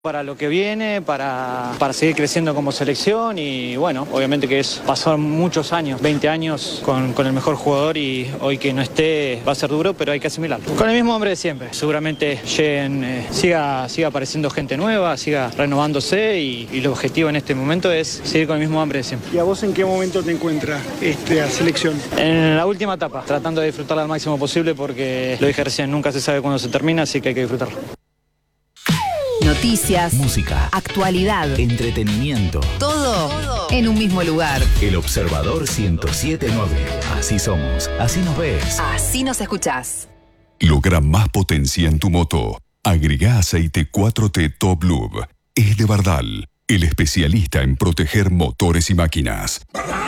Para lo que viene, para seguir creciendo como selección y bueno, obviamente que pasar muchos años, 20 años con el mejor jugador y hoy que no esté va a ser duro, pero hay que asimilarlo. Con el mismo hombre de siempre, seguramente siga apareciendo gente nueva, siga renovándose y el objetivo en este momento es seguir con el mismo hombre de siempre. ¿Y a vos en qué momento te encuentras esta selección? En la última etapa, tratando de disfrutarla al máximo posible porque lo dije recién, nunca se sabe cuándo se termina, así que hay que disfrutarlo. Noticias, música, actualidad, entretenimiento. Todo en un mismo lugar. El Observador 107.9. Así somos, así nos ves. Así nos escuchás. Logra más potencia en tu moto. Agrega aceite 4T Top Lube. Es de Bardal, el especialista en proteger motores y máquinas.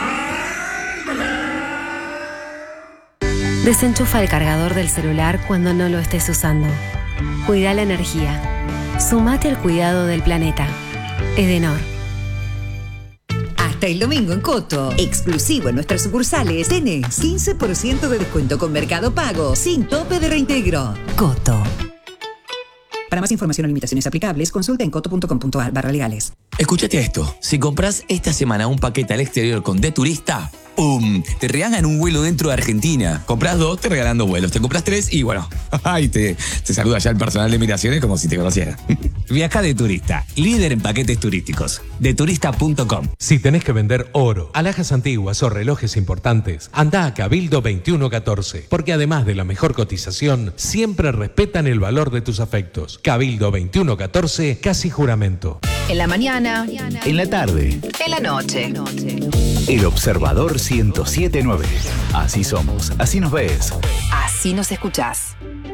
Desenchufa el cargador del celular cuando no lo estés usando. Cuida la energía. Sumate al cuidado del planeta. Edenor. Hasta el domingo en Coto, exclusivo en nuestras sucursales, tenés 15% de descuento con Mercado Pago, sin tope de reintegro. Coto. Para más información o limitaciones aplicables, consulta en coto.com.ar/legales. Escúchate esto. Si compras esta semana un paquete al exterior con De Turista, ¡pum! Te regalan un vuelo dentro de Argentina. Compras 2, te regalan 2 vuelos. Te compras 3 y bueno, ay, te saluda ya el personal de migraciones como si te conociera. Viaja De Turista, líder en paquetes turísticos. Deturista.com. Si tenés que vender oro, alhajas antiguas o relojes importantes, anda a Cabildo 2114, porque además de la mejor cotización, siempre respetan el valor de tus afectos. Cabildo 2114, casi juramento. En la mañana, en la tarde, en la noche. El Observador 107.9. Así somos, así nos ves. Así nos escuchás.